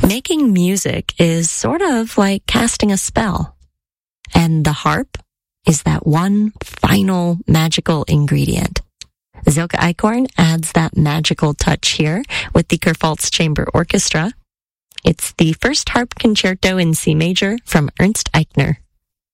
Making music is sort of like casting a spell. And the harp is that one final magical ingredient. Silke Eichhorn adds that magical touch here with the Kurpfalz Chamber Orchestra. It's the first harp concerto in C major from Ernst Eichner.